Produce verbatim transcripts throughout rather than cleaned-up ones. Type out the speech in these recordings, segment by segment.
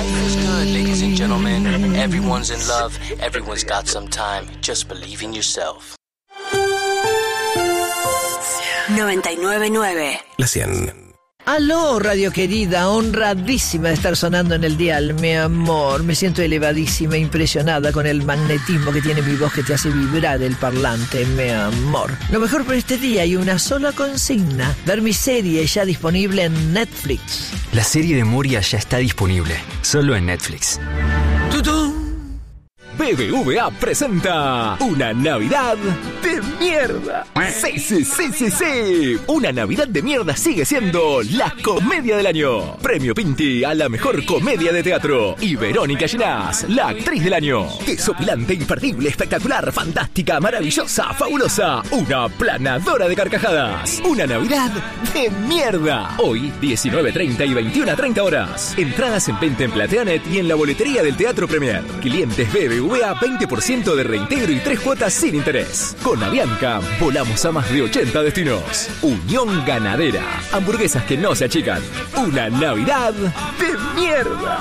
Life is good, ladies and gentlemen. Everyone's in love. Everyone's got some time. Just believe in yourself. noventa y nueve punto nueve. La cien. Aló, radio querida, honradísima de estar sonando en el dial, mi amor. Me siento elevadísima, impresionada con el magnetismo que tiene mi voz que te hace vibrar el parlante, mi amor. Lo mejor por este día hay una sola consigna: ver mi serie ya disponible en Netflix. La serie de Moria ya está disponible, solo en Netflix. ¡Tutum! B B V A presenta una Navidad de mierda. Sí, sí, sí, sí, sí. Una Navidad de mierda sigue siendo la comedia del año. Premio Pinti a la mejor comedia de teatro. Y Verónica Ginás, la actriz del año. Desopilante, imperdible, espectacular, fantástica, maravillosa, fabulosa. Una planadora de carcajadas. Una Navidad de mierda. Hoy, diecinueve treinta y veintiuna treinta horas. Entradas en venta en Plateanet y en la boletería del Teatro Premier. Clientes B B V A veinte por ciento de reintegro y tres cuotas sin interés. Con Avianca volamos a más de ochenta destinos. Unión Ganadera. Hamburguesas que no se achican. Una Navidad de mierda.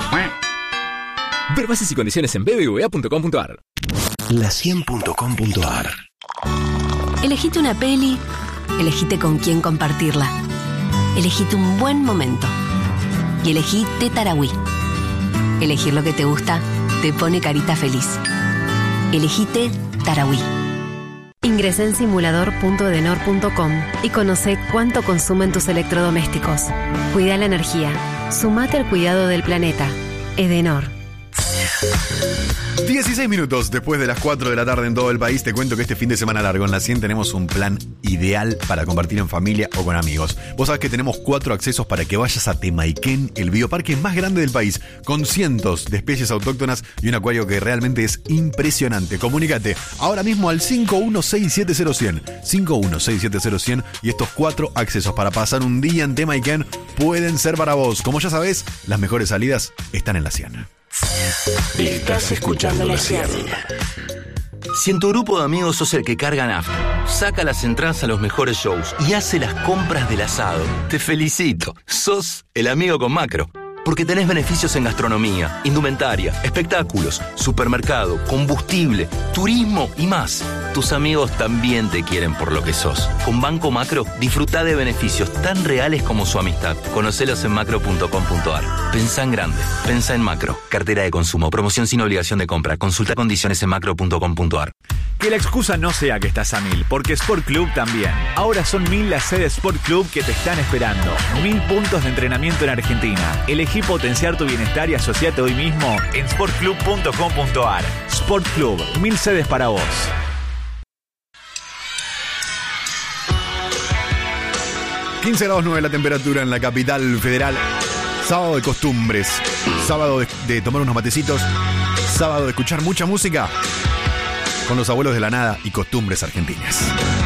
Ver bases y condiciones en b b v a punto com punto a r. La cien punto com punto a r. Elegite una peli, elegite con quién compartirla. Elegite un buen momento. Y elegí Tetarawi. Elegir lo que te gusta te pone carita feliz. Elegite Tarawi. Ingresa en simulador punto edenor punto com y conoce cuánto consumen tus electrodomésticos. Cuida la energía. Sumate al cuidado del planeta. Edenor. dieciséis minutos después de las cuatro de la tarde en todo el país. Te cuento que este fin de semana largo en la cien tenemos un plan ideal para compartir en familia o con amigos. Vos sabés que tenemos cuatro accesos para que vayas a Temaiken, el bioparque más grande del país, con cientos de especies autóctonas y un acuario que realmente es impresionante. Comunícate ahora mismo al cinco uno seis siete cero cien, cinco uno seis siete cero cien, y estos cuatro accesos para pasar un día en Temaiken pueden ser para vos. Como ya sabés, las mejores salidas están en la cien. Estás escuchando la cien. Si en tu grupo de amigos sos el que carga nafta, saca las entradas a los mejores shows y hace las compras del asado, te felicito. Sos el amigo con Macro. Porque tenés beneficios en gastronomía, indumentaria, espectáculos, supermercado, combustible, turismo y más. Tus amigos también te quieren por lo que sos. Con Banco Macro, disfrutá de beneficios tan reales como su amistad. Conocelos en macro punto com punto a r. Pensá en grande. Pensá en Macro. Cartera de consumo. Promoción sin obligación de compra. Consulta condiciones en macro punto com punto a r. Que la excusa no sea que estás a mil, porque Sport Club también. Ahora son mil las sedes Sport Club que te están esperando. Mil puntos de entrenamiento en Argentina. Elegí potenciar tu bienestar y asociate hoy mismo en sport club punto com punto a r. Sport Club, mil sedes para vos. quince grados nueve la temperatura en la capital federal. Sábado de costumbres. Sábado de, de tomar unos matecitos. Sábado de escuchar mucha música con los abuelos de la nada y costumbres argentinas.